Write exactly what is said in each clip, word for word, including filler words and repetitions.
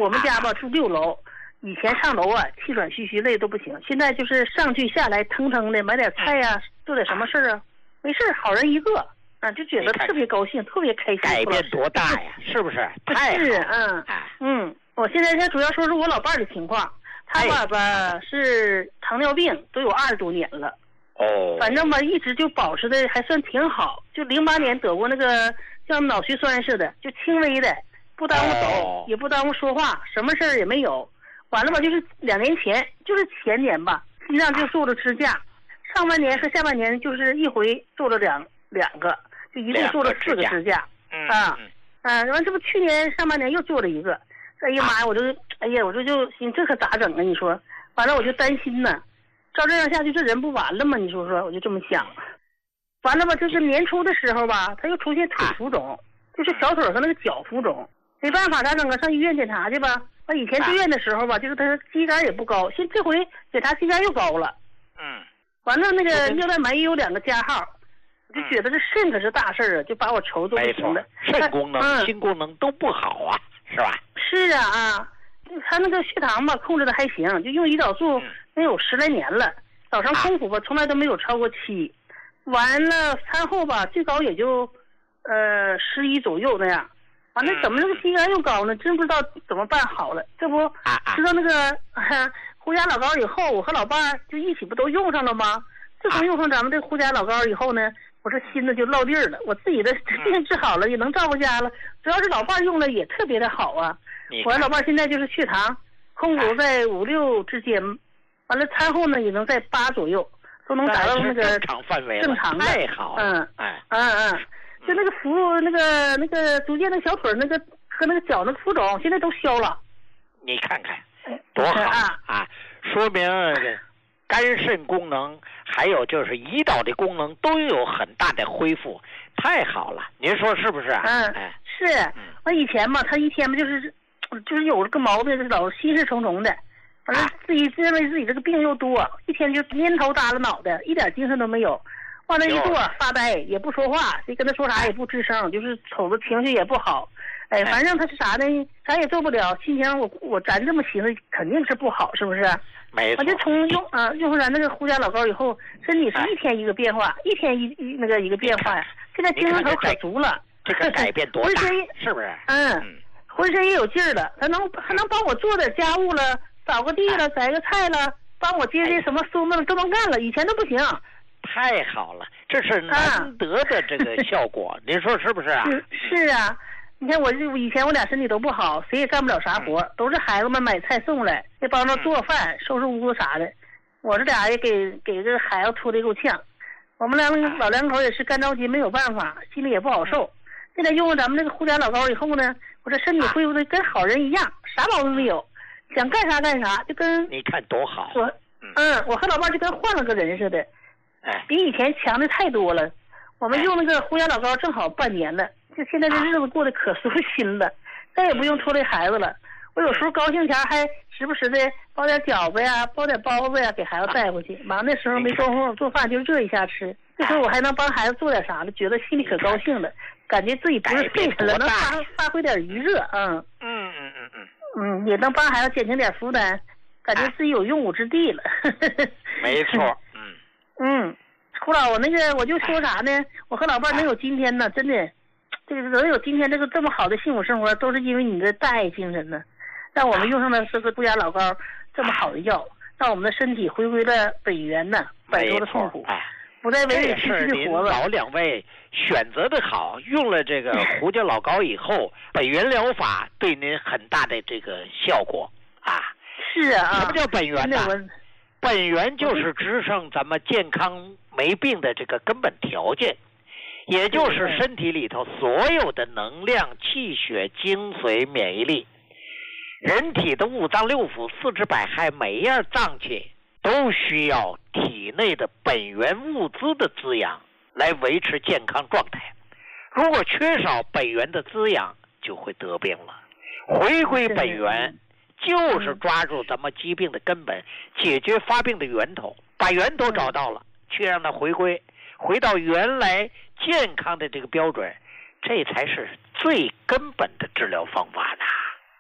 我们家吧住六楼，以前上楼啊气喘吁吁累都不行，现在就是上去下来腾腾的，买点菜呀、啊，做点什么事儿啊，没事好人一个啊，就觉得特别高兴，特别开心。 改变多大呀？是不是？太是嗯嗯，我现在先主要说是我老伴儿的情况，他爸爸是糖尿病，都有二十多年了。 哦， 反正吧，一直就保持的还算挺好。就零八年得过那个像脑血栓似的，就轻微的，不耽误走，哦、也不耽误说话，什么事儿也没有。完了吧，就是两年前，就是前年吧，心脏就做了支架，上半年和下半年就是一回做了两两个，就一共做了四个支架。 嗯啊，嗯，完、啊、这不去年上半年又做了一个。哎呀妈呀，我就哎呀，我这就心这可咋整啊？你说，完了我就担心呢。照这样下去，这人不完了吗？你说说，我就这么想。完了吧，就是年初的时候吧，他又出现腿浮肿，就是小腿和那个脚浮肿，没办法，咋整啊？上医院检查去吧。完以前住院的时候吧，就是他膝盖也不高，现这回检查膝盖又高了。 嗯。 完了那个尿蛋白也有两个加号，我就觉得这肾可是大事啊，就把我愁都不行了。 肾功能、嗯、心功能都不好啊，是吧？ 是啊啊，他那个血糖吧控制的还行，就用胰岛素。能有十来年了，早上空腹吧，从来都没有超过七，完了餐后吧，最高也就，呃十一左右那样。完了怎么那个膝盖又高呢？真不知道怎么办好了。这不知道那个啊、胡家老膏以后，我和老伴儿就一起不都用上了吗？自从用上咱们这胡家老膏以后呢，我这心子就落地儿了。我自己的病治好了，也能照顾家了。主要是老伴儿用了也特别的好啊。我老伴儿现在就是血糖空腹在五六之间。完了，餐后呢也能在八左右，都能达到那个正常范围， 正常的， 太好了。 嗯， 哎， 嗯嗯，就那个浮那个那个逐渐那个小腿那个和那个脚那个浮肿，现在都消了。 你看看，多好啊！啊说明肝肾功能还有就是胰岛的功能都有很大的恢复，太好了。您说是不是啊？ 嗯，哎、是。我以前嘛，他一天嘛就是就是有个毛病，就是老心事重重的。反正自己认为自己这个病又多，一天就蔫头耷拉脑袋，一点精神都没有。往那一坐发呆，也不说话，谁跟他说啥也不吱声，就是瞅着情绪也不好。哎，反正他是啥呢？啥也做不了，心情我我咱这么寻思肯定是不好，是不是？ 没错。 我就从用啊用上咱那个胡家老膏以后，身体是一天一个变化，一天一一那个一个变化呀。现在精神头可足了。 这个改变多大？是不是？ 嗯，浑身也有劲儿了，还能还能帮我做点家务了。扫个地了，摘个菜了，帮我接接什么书们都能干了，以前都不行。 太好了，这是难得的这个效果，啊、您说是不是啊？ 是, 是啊，你看我以前我俩身体都不好，谁也干不了啥活，嗯、都是孩子们买菜送来，也帮着做饭、嗯、收拾屋子啥的。我这俩也给给这孩子拖得够呛。我们两个老两口也是干着急，没有办法，心里也不好受。嗯、现在用了咱们这个胡家老膏以后呢，我这身体恢复的跟好人一样，啥毛病没有。想干啥干啥，就跟你看多好。 我嗯，我和老伴就跟换了个人似的， 哎， 比以前强的太多了。我们用那个胡家老膏正好半年了，就现在这日子过得可舒心了，再也不用拖累孩子了。我有时候高兴前还时不时的包点饺子呀，包点包子呀，给孩子带回去。忙的时候没工夫做饭，就热一下吃。这时候我还能帮孩子做点啥了，觉得心里可高兴了，感觉自己不是废人了，能发发挥点余热。嗯嗯嗯嗯嗯。 嗯，也能帮孩子减轻点负担，感觉自己有用武之地了。 没错，嗯嗯，胡老，我那个我就说啥呢？我和老伴能有今天呢，真的，这个能有今天这个这么好的幸福生活，都是因为你的大爱精神呢，让我们用上了这个杜家老膏这么好的药，让我们的身体回归了本源呢，摆脱了痛苦，不再委委屈屈的活了。 老两位选择的好，用了这个胡家老膏以后，本源疗法对您很大的这个效果啊。 是啊。 什么叫本源呢？本源就是支撑咱们健康没病的这个根本条件，也就是身体里头所有的能量、气血、精髓、免疫力。人体的五脏六腑、四肢百骸，每一样脏器都需要体内的本源物资的滋养来维持健康状态。如果缺少本源的滋养，就会得病了。回归本源就是抓住咱们疾病的根本，解决发病的源头，把源头找到了，去让它回归回到原来健康的这个标准，这才是最根本的治疗方法呢。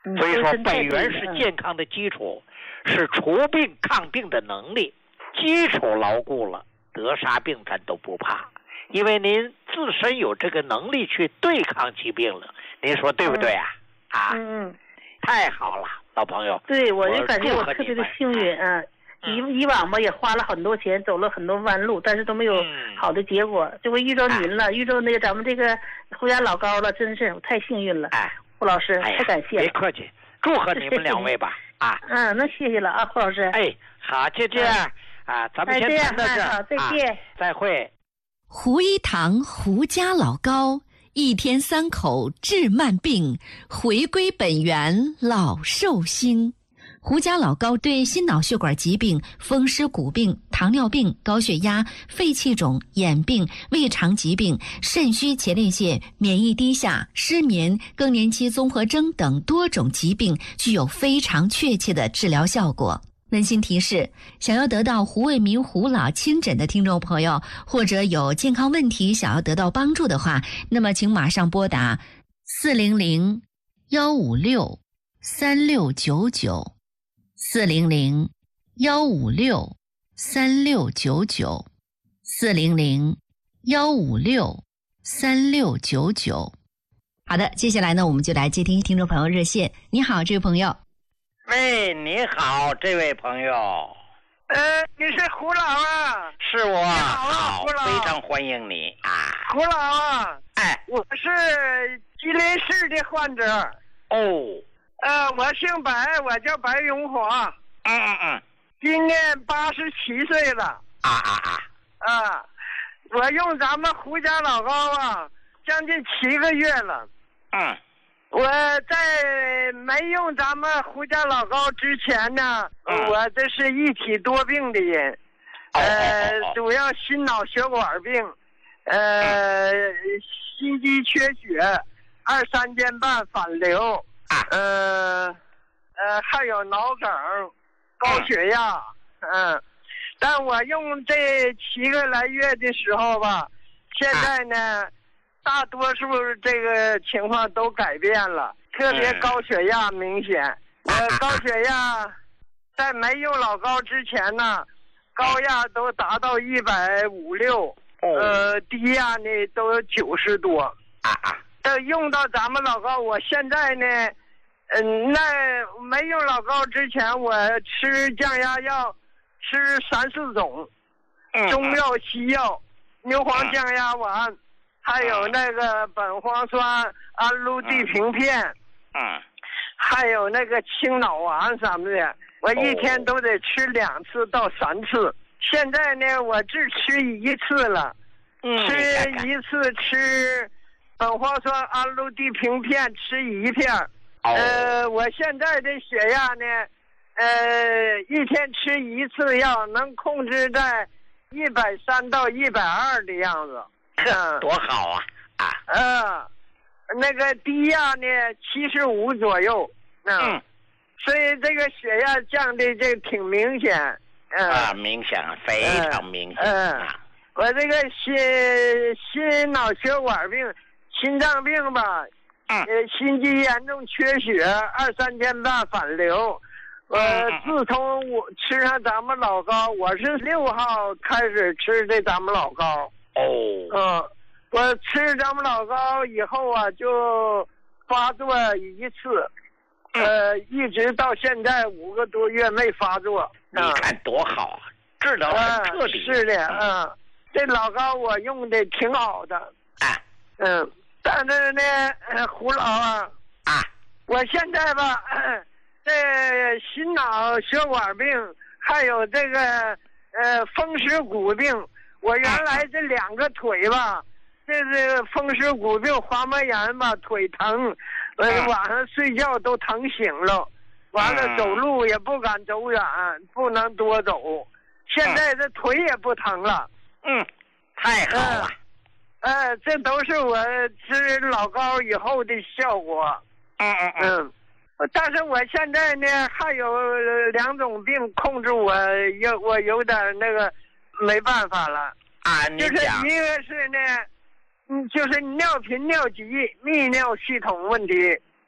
嗯、 所以说本源是健康的基础，嗯、是除病抗病的能力，基础牢固了，得啥病咱都不怕，因为您自身有这个能力去对抗疾病了，您说对不对啊？ 嗯、 啊， 嗯， 太好了，老朋友。 对，我就感觉我特别的幸运啊。以以往吧也花了很多钱，走了很多弯路，但是都没有好的结果。这回遇着您了，遇着那个咱们这个胡家老高了，真是我太幸运了。 哎， 胡老师， 哎、 太感谢了。 别客气，祝贺你们两位吧。啊， 嗯，那谢谢了啊，胡老师。 哎，好，就这样、嗯、啊，咱们先谈到这儿、 哎、好，再见、 啊，再会。 胡一堂胡家老高，一天三口治慢病，回归本源老寿星。胡家老高对心脑血管疾病、风湿骨病、糖尿病、高血压、肺气肿、眼病、胃肠疾病、肾虚前列腺、免疫低下、失眠、更年期综合征等多种疾病具有非常确切的治疗效果。温馨提示：想要得到胡卫民胡老亲诊的听众朋友，或者有健康问题想要得到帮助的话，那么请马上拨打四零零幺五六三六九九。四零零幺五六三六九九，四零零幺五六三六九九。好的，接下来呢，我们就来接听听众朋友热线。你好，这位朋友。 喂，你好，这位朋友。 呃，你是胡老啊？ 是我。 你好啊，胡老。 非常欢迎你啊。 胡老啊。 哎， 我是吉林市的患者。 哦。 呃，我姓白，我叫白荣华。 嗯嗯嗯。 今年八十七岁了。 啊啊啊！ 啊，我用咱们胡家老高啊，将近七个月了。 嗯。 我在没用咱们胡家老高之前呢， 嗯、 我这是一体多病的人， 哦、 呃， 哦哦主要心脑血管病，呃， 嗯、 心肌缺血，二三间半反流， 啊、 呃，呃，还有脑梗。高血压，嗯，嗯，但我用这七个来月的时候吧，现在呢，大多数这个情况都改变了，特别高血压明显。我、呃、高血压在没用老高之前呢，高压都达到一百五六，呃，低压呢都有九十多。但用到咱们老高，我现在呢。嗯，那没用老高之前，我吃降压药，吃三四种，中药、西药，牛黄降压丸，还有那个苯磺酸氨氯地平片， 嗯， 还有那个清脑丸什么的，我一天都得吃两次到三次。现在呢，我只吃一次了，吃一次吃苯磺酸氨氯地平片，吃一片。呃，我现在的血压呢，呃，一天吃一次药，能控制在一百三到一百二的样子。 嗯，多好啊！啊， 嗯，那个低压呢，七十五左右。嗯，嗯所以这个血压降的这挺明显。嗯， 啊，明显，非常明显。 嗯，嗯我这个心心脑血管病、心脏病吧。呃，心肌严重缺血，二三间半反流。呃，自从我吃上咱们老高，我是六号开始吃的咱们老高。 哦。 嗯，我吃咱们老高以后啊，就发作一次，呃，一直到现在五个多月没发作。 你看多好，治疗很彻底。 是的，嗯，这老高我用的挺好的。 啊。 嗯。但是呢，呃，胡老啊， 啊， 我现在吧，这心脑血管病，还有这个呃风湿骨病，我原来这两个腿吧，这是风湿骨病滑膜炎吧，腿疼，呃，晚上睡觉都疼醒了，完了走路也不敢走远，不能多走，现在这腿也不疼了。 嗯，太好了。嗯呃，这都是我吃老高以后的效果。 嗯嗯嗯。但是我现在呢，还有两种病控制我，有我有点那个没办法了。 啊，你就是一个是呢，嗯，就是尿频、尿急、泌尿系统问题。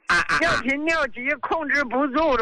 啊啊！ 尿频尿急控制不住了。